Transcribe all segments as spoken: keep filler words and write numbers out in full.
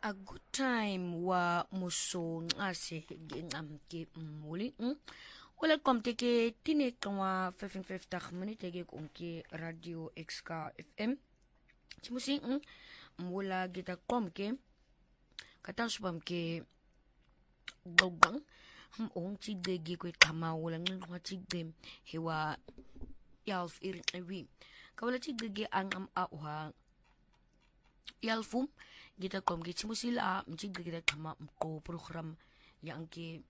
A good time wa muso ngase ngam ke muli wala komte ke tine kwa fifty minute ke konke radio X K F M chimusi mwala gita komke katashbam ke gogang hum on chigde ge ko tama wala ngwa chigde hewa yalf irin ewi kawala chigde ge ang am a yalfum kita kom ke chimusila mchigde ge tama ko program yang ke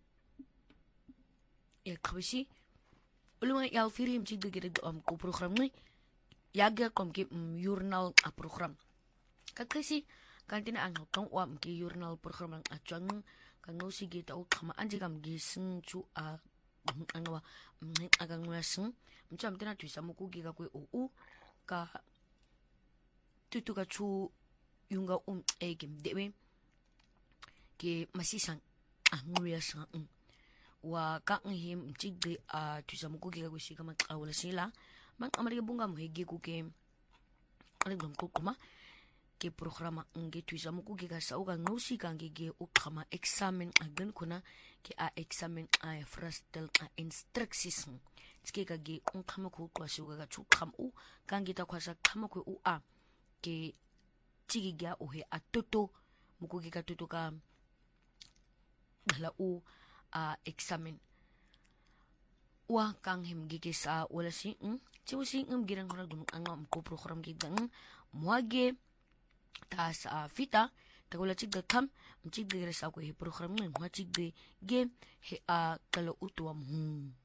ya kabisi ulunga yalfiri mchigde ge am ko program ni yaga kom ke journal a program kakasi kantina ang kang wa mke journal program ang atwang kang no sige ta o kama anje kam gisin chu a angwa agang wasin mcham tena tuisa mo kugi ka ko o ka tutu ka chu yunga um egem dewe ke masisang angwa sang wa ka ngihim mchigde a tuisa mo kugi ka ko siga makawala sila mang amari bunga mo higi ku ke alagom ko kuma ke programa nge tuisa mo kugi ka sa uga ngosi ka nge o kama examen agan kuna ke a examen a frastel a instructions tske ka ge on kama ko kwa suga ka chu kam u kan gita kwa sa kama ko u a ke chigi ga o he a toto mo kugi ka toto ka bala u a examen wa kang him gige sa wala si mm chiwo si ngam girang hora gunung angam ko program gi dang muage ta sa fita ta wala chigda kam mchigde sa ko he program ngam wa chigde ge he a kala utuam hu